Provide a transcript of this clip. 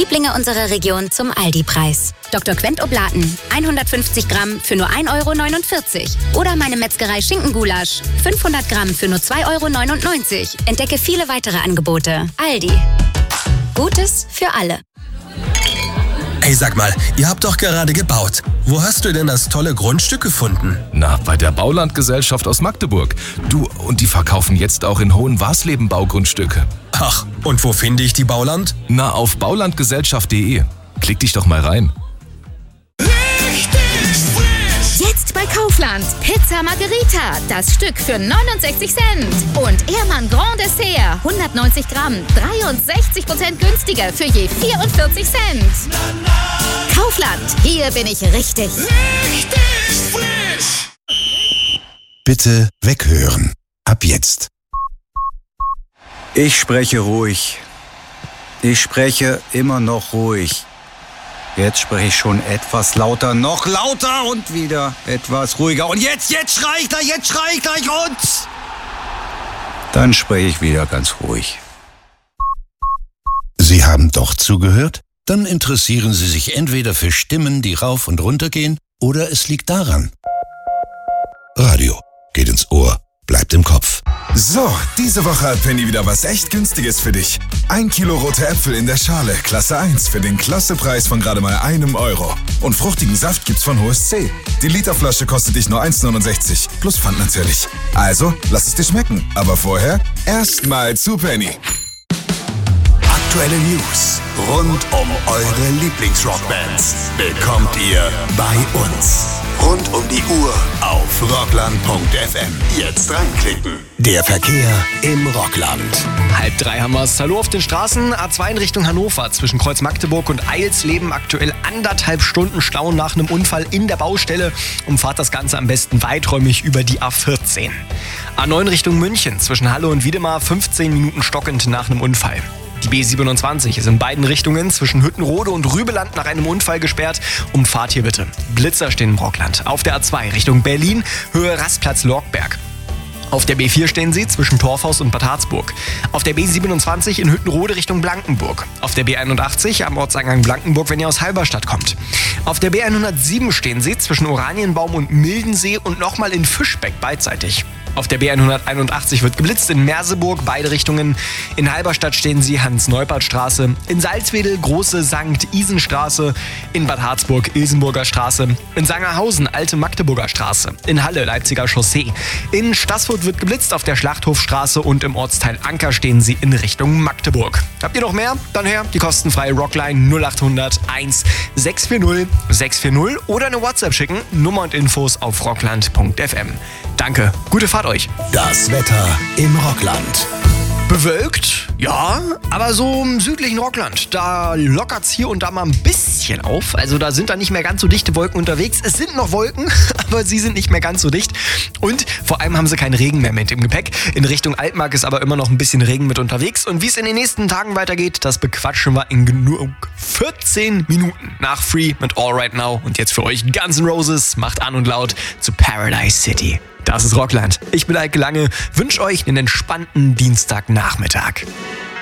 Lieblinge unserer Region zum Aldi-Preis. Dr. Quent Oblaten, 150 Gramm für nur 1,49 €. Oder meine Metzgerei Schinkengulasch, 500 Gramm für nur 2,99 €. Entdecke viele weitere Angebote. Aldi. Gutes für alle. Ey, sag mal, ihr habt doch gerade gebaut. Wo hast du denn das tolle Grundstück gefunden? Na, bei der Baulandgesellschaft aus Magdeburg. Du, und die verkaufen jetzt auch in Hohenwarsleben Baugrundstücke. Ach, und wo finde ich die Bauland? Na, auf baulandgesellschaft.de. Klick dich doch mal rein. Jetzt bei Kaufland. Pizza Margherita, das Stück für 69 Cent. Und Ehrmann Grand Dessert, 190 Gramm, 63% günstiger für je 44 Cent. Kaufland, hier bin ich richtig. Richtig frisch. Bitte weghören. Ab jetzt. Ich spreche ruhig. Ich spreche immer noch ruhig. Jetzt spreche ich schon etwas lauter, noch lauter und wieder etwas ruhiger. Und jetzt schrei ich gleich und... Dann spreche ich wieder ganz ruhig. Sie haben doch zugehört? Dann interessieren Sie sich entweder für Stimmen, die rauf und runter gehen, oder es liegt daran. Radio geht ins Ohr, bleibt im Kopf. So, diese Woche hat Penny wieder was echt Günstiges für dich. 1 Kilo rote Äpfel in der Schale, Klasse 1, für den Klassepreis von gerade mal €1. Und fruchtigen Saft gibt's von Hohes C. Die Literflasche kostet dich nur 1,69, plus Pfand natürlich. Also, lass es dir schmecken. Aber vorher erstmal zu Penny. Aktuelle News rund um eure Lieblingsrockbands bekommt ihr bei uns. Rund um die Uhr auf rockland.fm. Jetzt reinklicken. Der Verkehr im Rockland. 2:30 haben wir's. Hallo auf den Straßen. A2 in Richtung Hannover. Zwischen Kreuz Magdeburg und Eilsleben aktuell 1,5 Stunden Stau nach einem Unfall in der Baustelle. Umfahrt das Ganze am besten weiträumig über die A14. A9 Richtung München. Zwischen Halle und Wiedemar 15 Minuten stockend nach einem Unfall. Die B27 ist in beiden Richtungen zwischen Hüttenrode und Rübeland nach einem Unfall gesperrt. Umfahrt hier bitte. Blitzer stehen im Rockland. Auf der A2 Richtung Berlin, Höhe Rastplatz Lorkberg. Auf der B4 stehen sie zwischen Torfhaus und Bad Harzburg. Auf der B27 in Hüttenrode Richtung Blankenburg. Auf der B81 am Ortseingang Blankenburg, wenn ihr aus Halberstadt kommt. Auf der B107 stehen sie zwischen Oranienbaum und Mildensee und nochmal in Fischbeck beidseitig. Auf der B181 wird geblitzt in Merseburg, beide Richtungen. In Halberstadt stehen sie Hans-Neupert-Straße. In Salzwedel Große St. Isenstraße. In Bad Harzburg Ilsenburger Straße. In Sangerhausen Alte Magdeburger Straße. In Halle Leipziger Chaussee. In Staßfurt wird geblitzt auf der Schlachthofstraße und im Ortsteil Anker stehen sie in Richtung Magdeburg. Habt ihr noch mehr? Dann her die kostenfreie Rockline 0800 1640 640 oder eine WhatsApp schicken. Nummer und Infos auf rockland.fm. Danke, gute Fahrt euch. Das Wetter im Rockland. Bewölkt, ja, aber so im südlichen Rockland, da lockert's hier und da mal ein bisschen auf. Also da sind dann nicht mehr ganz so dichte Wolken unterwegs. Es sind noch Wolken, aber sie sind nicht mehr ganz so dicht. Und vor allem haben sie keinen Regen mehr mit im Gepäck. In Richtung Altmark ist aber immer noch ein bisschen Regen mit unterwegs. Und wie es in den nächsten Tagen weitergeht, das bequatschen wir in genug 14 Minuten nach Free mit All Right Now. Und jetzt für euch Guns N' Roses, macht an und laut zu Paradise City. Das ist Rockland. Ich bin Eike Lange, wünsche euch einen entspannten Dienstagnachmittag.